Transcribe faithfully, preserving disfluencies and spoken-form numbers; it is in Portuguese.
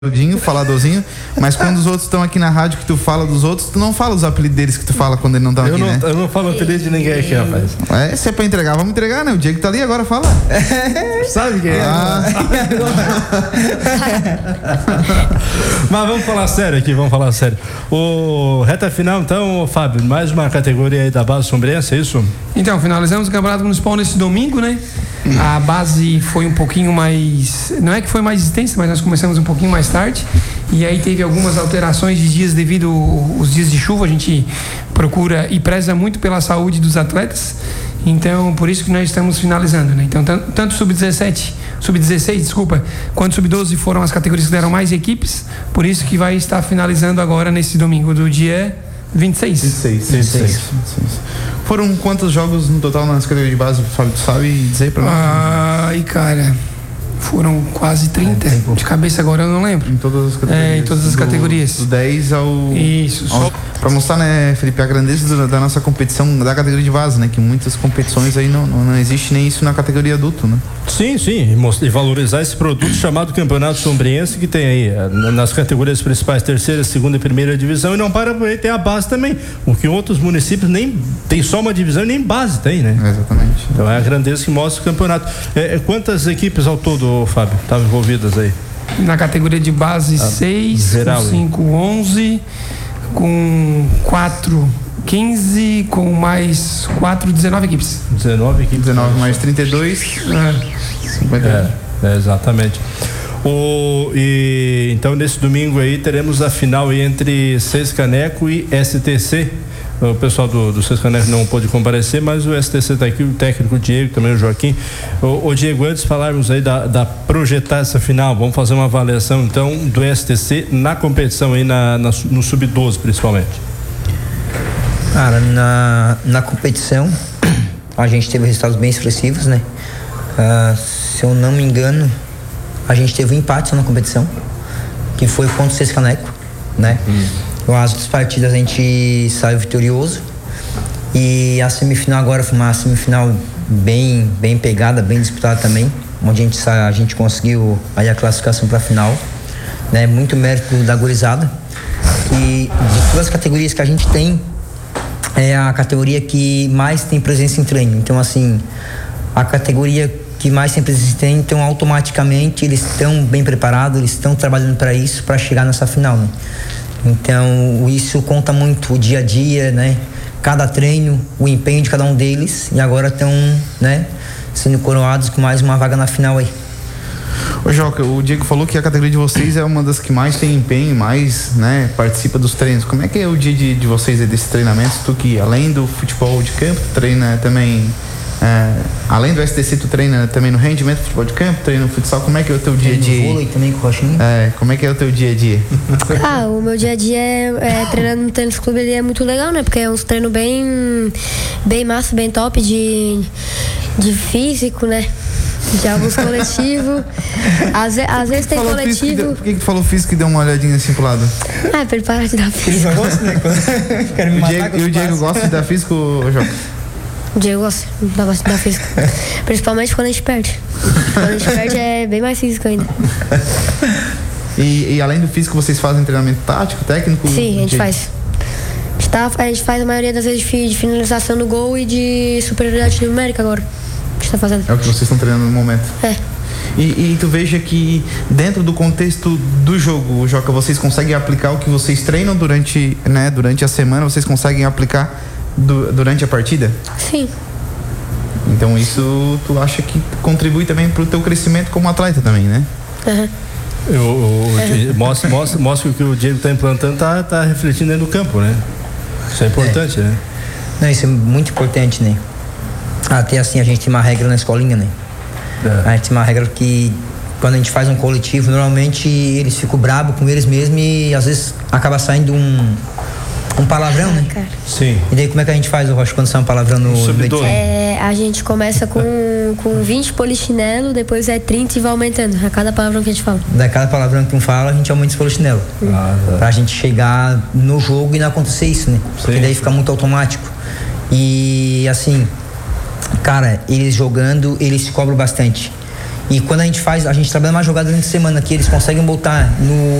faladorzinho, mas quando os outros estão aqui na rádio que tu fala dos outros, tu não fala os apelidos deles que tu fala quando eles não estão aqui, não, né? Eu não falo apelido de ninguém aqui, rapaz. É, se é pra entregar, vamos entregar, né? O Diego tá ali, agora fala. Sabe quem é? Ah. Mas vamos falar sério aqui, vamos falar sério. O reta final, então, Fábio, mais uma categoria aí da base sombrense, é isso? Então, finalizamos o Campeonato Municipal nesse domingo, né? A base foi um pouquinho mais... Não é que foi mais extensa, mas nós começamos um pouquinho mais tarde. E aí teve algumas alterações de dias devido aos dias de chuva. A gente procura e preza muito pela saúde dos atletas. Então, por isso que nós estamos finalizando, né? Então, tanto, tanto sub dezessete, sub dezesseis, desculpa, quanto sub doze foram as categorias que deram mais equipes. Por isso que vai estar finalizando agora nesse domingo do dia vinte e seis. vinte e seis. vinte e seis. Foram quantos jogos no total nas categorias de base, Fábio? Tu sabe dizer pra nós? Ai, cara, foram quase trinta. É, de cabeça agora eu não lembro. Em todas as categorias. É, em todas as do, categorias. Do dez ao... Isso. Ao, só... Pra mostrar, né, Felipe, a grandeza da, da nossa competição da categoria de base, né? Que muitas competições aí não, não, não existe nem isso na categoria adulto, né? Sim, sim. E valorizar esse produto chamado Campeonato Sombrense, que tem aí nas categorias principais, terceira, segunda e primeira divisão, e não para por aí, tem a base também. Porque outros municípios nem tem só uma divisão e nem base tem, né? É, exatamente. Então é a grandeza que mostra o campeonato. É, quantas equipes ao todo, Fábio, estavam envolvidas aí? Na categoria de base, seis, com cinco, onze, com quatro, quinze, com mais quatro, dezenove equipes. dezenove equipes. dezenove mais trinta e dois. É. cinquenta. É, é, exatamente. O, e, então, nesse domingo aí, teremos a final aí entre Seis Caneco e S T C. O pessoal do, do Seis Caneco não pôde comparecer, mas o S T C está aqui, o técnico Diego, também o Joaquim. O, o Diego, antes de falarmos aí da, da projetar essa final, vamos fazer uma avaliação então do S T C na competição aí na, na, no sub doze principalmente. Cara, na, na competição a gente teve resultados bem expressivos, né? Uh, se eu não me engano, a gente teve um empate só na competição, que foi contra o Seis Caneco, né? Hum. As outras partidas a gente saiu vitorioso e a semifinal agora foi uma semifinal bem, bem pegada, bem disputada também, onde a gente, a gente conseguiu aí a classificação para a final, né? Muito mérito da gurizada, e de todas as categorias que a gente tem, é a categoria que mais tem presença em treino. Então, assim, a categoria que mais tem presença em treino, então automaticamente eles estão bem preparados, eles estão trabalhando para isso, para chegar nessa final, né? Então, isso conta muito o dia a dia, né? Cada treino, o empenho de cada um deles, e agora estão, né, sendo coroados com mais uma vaga na final aí. Ô Joca, o Diego falou que a categoria de vocês é uma das que mais tem empenho, mais, né, participa dos treinos. Como é que é o dia de, de vocês aí, desses treinamentos? Tu que, além do futebol de campo, treina também... É, além do S T C, tu treina também no rendimento, futebol de campo, treina no futsal. Como é que é o teu dia a dia? Vôlei também com o Rochinho. É, como é que é o teu dia a dia? Ah, o meu dia a dia é, é treinando no tênis clube, ele é muito legal, né? Porque é uns treinos bem, bem massa, bem top de, de físico, né? De alguns coletivos. Às, às vezes tem falou coletivo. Deu, por que que tu falou físico e deu uma olhadinha assim pro lado? Ah, pra ele parar de dar físico. Ele já gosta, né? Quero me o matar Diego, com e os o Diego gosta de dar físico, Joca? O Diego gosta da, da física. Principalmente quando a gente perde. Quando a gente perde é bem mais físico ainda. E, e além do físico, vocês fazem treinamento tático, técnico? Sim, a gente faz. A gente, tá, a gente faz a maioria das vezes de, de finalização do gol e de superioridade numérica agora. A gente tá fazendo. É o que vocês estão treinando no momento. É. E, e tu veja que dentro do contexto do jogo, Joca, vocês conseguem aplicar o que vocês treinam durante, né, durante a semana, vocês conseguem aplicar Du, durante a partida? Sim. Então isso tu acha que contribui também pro teu crescimento como atleta também, né? Uhum. Eu, eu, uhum. Mostra, mostra, mostra que o que o Diego está implantando tá, tá refletindo dentro do campo, né? Isso é importante, é. né? Não, isso é muito importante, né? Até assim, a gente tem uma regra na escolinha, né? É. A gente tem uma regra que quando a gente faz um coletivo, normalmente eles ficam bravos com eles mesmos e às vezes acaba saindo um Um palavrão, né? Cara. Sim. E daí como é que a gente faz, Rocha, quando sai um palavrão no... no é, a gente começa com, com vinte polichinelo, depois é trinta e vai aumentando a cada palavrão que a gente fala. Da cada palavrão que um fala, a gente aumenta os polichinelo. Ah, tá. Pra gente chegar no jogo e não acontecer isso, né? Sim. Porque daí fica muito automático. E assim, cara, eles jogando, eles se cobram bastante. E quando a gente faz, a gente trabalha uma jogada durante a semana que eles conseguem botar no